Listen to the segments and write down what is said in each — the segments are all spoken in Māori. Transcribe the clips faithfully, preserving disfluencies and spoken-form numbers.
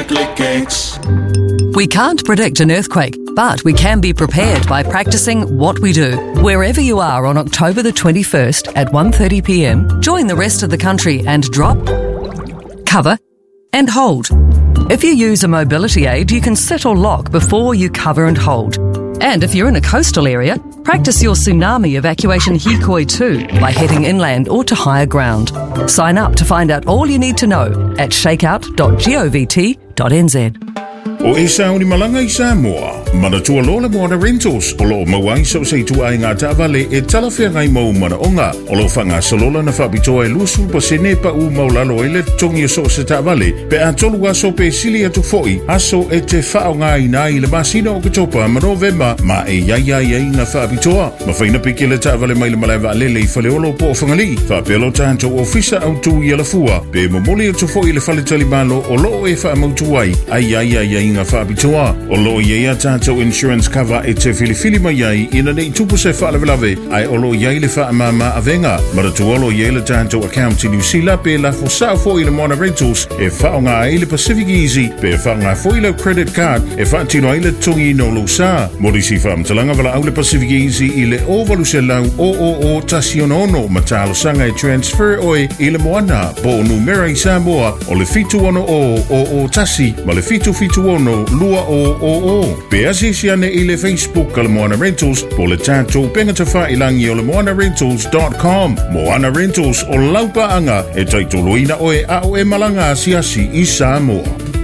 ClickX. We can't predict an earthquake, but we can be prepared by practicing what we do. Wherever you are on October the twenty-first at one thirty p m, join the rest of the country and drop, cover and hold. If you use a mobility aid, you can sit or lock before you cover and hold. And if you're in a coastal area, practice your tsunami evacuation hikoi too by heading inland or to higher ground. Sign up to find out all you need to know at shakeout dot govt dot n z. O e sauni malanga i Samoa, mana tua lola moana rentals, o lo mawai sau sei tua ai ngā tāwale e talawhia ngai mau mana onga, o lo whanga salola na whabitoa e lusu pa se ne pa u maulalo e le tongi o so se tāwale, pe a tolu aso pe sili atu foi, aso e te whao ngā i nā i le masina o katopa ma novemba, ma e iai ai ai ngā whabitoa, ma whaina piki le tāwale mai le malaiwa alele i whale olo po o whangali, whapelo tānto o fisa au tū i ala fua, pe mamoli atu foi le whale tali malo o lo e wha mautu ai, ai ai ai ai ngā whaapitoa. O lo iei a tātou insurance cover e te whiliwhili mai ai ina nei tupu se whaalawelawe ai o lo iei le whaamama avenga. Maratu o lo iei le tātou account i New Zealand pe la fosao fo i le Moana Rentals e whao ngā i le Pacific Easy pe whao ngā fo i le credit card e whaatino ai le tungi no lo sa. Mori si whaamtalanga wala au le Pacific Easy i le ovalu se lau o o o tasi ono ono ma tālo sanga e transfer oi i le Moana po o numera i Samoa o le fitu ono o o o tasi ma le fitu fitu ono lua o o o. Pe asi siane i le Facebook ka le Moana Rentals po le tātou pengata whailangi o le moana rentals dot com. Moana Rentals o laupa anga e taitoloina oe a o e malanga asiasi i Samoa.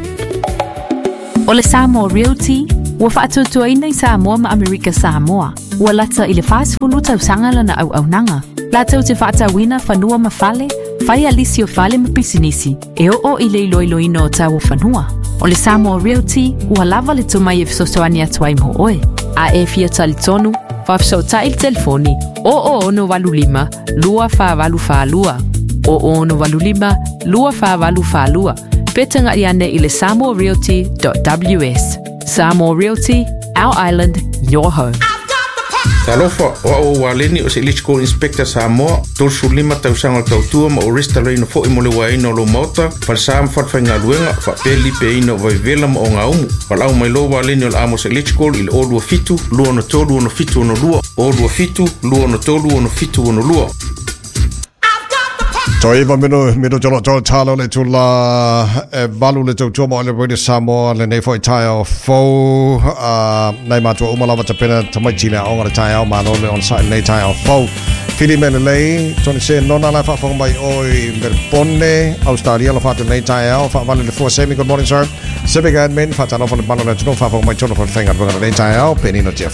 O le Samoa Realty, ua whaatutuaina i Samoa ma Amerika Samoa. Ua lata i le whaasfulu tausanga lana au au nanga. Lata te whaatawina whanua ma fale, whai alisi o fale ma pisinisi, e o o i le iloiloina o tau whanua. O le Samoa Realty, ua lava le tumai e fisosoani atu ai mo oe. A e fia tali tonu, whafsota i le telefoni, o o ono walu lima, lua wha walu wha lua. O o ono walu lima, lua wha walu wha lua. Petanga i ane i le samoa realty dot w s. Samoa Realty, our island, your home. Talofa o o waleni o se electrical inspector Samoa tolsu lima tausanga tautua ma o restaurant fo i mole waina lo mota fal sam fat fanga luenga fa peli pe ino vai vela mo nga umu fal au mai lo waleni o amos electrical il odu fitu lu no tolu no fitu no lu odu fitu lu no tolu no fitu no lu. Toiva minu minu jolo jolo talo le tula e valu le tau tuma o le British Samoa le nei foi tai o fo nei matua umalawa te pena tamai chile a onga le tai au mano le on site nei tai o fo Fili mele lei toni se nona la fa fong mai oi Melbourne Australia la fa te nei tai au fa vale le four semi good morning sir civic admin fa tano fa le balo le tino fa fong mai tono fa fenga nei tai au penino Jeff